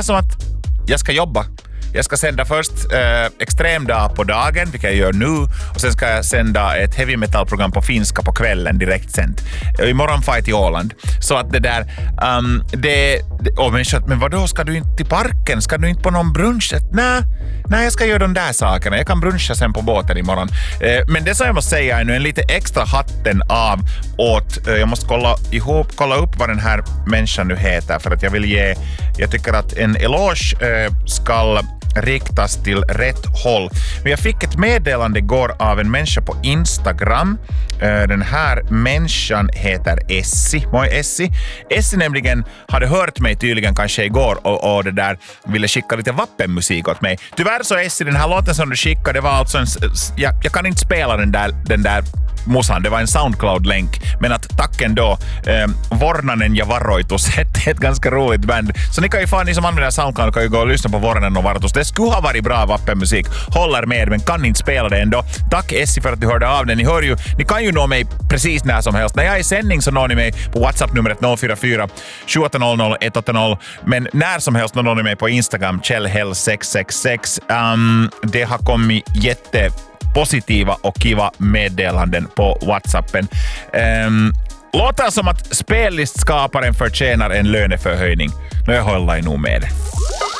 ungefär som att jag ska jobba. Jag ska sända först extremdag på dagen, vilket jag gör nu. Och sen ska jag sända ett heavy metal-program på finska på kvällen, direkt sänt. Imorgon far jag till Åland. Så att det där... men vadå, ska du inte till parken? Ska du inte på någon brunch? Nej, jag ska göra de där sakerna. Jag kan bruncha sen på båten imorgon. Men det som jag måste säga är nu en lite extra hatten av åt... jag måste kolla upp vad den här människan nu heter. För att jag tycker att en eloge ska riktas till rätt håll. Men jag fick ett meddelande igår av en människa på Instagram. Den här människan heter Essi. Moi Essi. Essi nämligen hade hört mig tydligen kanske igår och det där ville skicka lite vappenmusik åt mig. Tyvärr så Essi, den här låten som du skickade, det var alltså jag kan inte spela den där musan, det var en Soundcloud-länk, men att tacken då Vornanen ja Varoitus ett ganska roligt band. Så ni som använder Soundcloud kan ju gå och lyssna på Vornanen och Varoitus. Det skulle ha varit bra vappenmusik. Håller med, men kan inte spela det ändå. Tack Essi för att du hörde av den. Ni kan ju nå mig precis när som helst. När jag är i sändning så når ni mig på WhatsApp-numret 044 7800 180, men när som helst når ni mig på Instagram Kjellhell666. Det har kommit positiva och kiva meddelanden på WhatsAppen. Låter som att spellistskaparen förtjänar en löneförhöjning. Nu håller jag nog med det.